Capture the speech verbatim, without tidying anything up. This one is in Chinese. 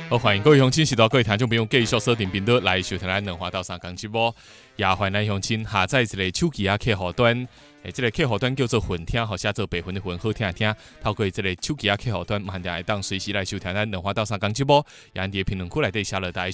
好，欢迎各位乡亲、时代各位听众朋友继续锁定频道来收听咱两花到三讲直播。也欢迎咱乡亲下载一个手机啊客户端，诶，这个客户端叫做混听，或写做白混的混，好听听。透过这个手机啊客户端，慢点会当随时来收听咱两花到三讲直播。也伫评论区内底写落大家